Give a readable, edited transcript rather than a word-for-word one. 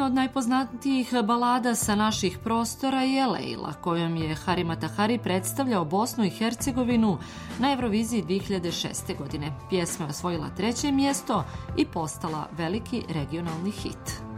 Od najpoznatijih balada sa naših prostora je Lejla, kojom je Harim Atahari predstavljao Bosnu i Hercegovinu na Euroviziji 2006. godine. Pjesma je osvojila 3. mjesto i postala veliki regionalni hit.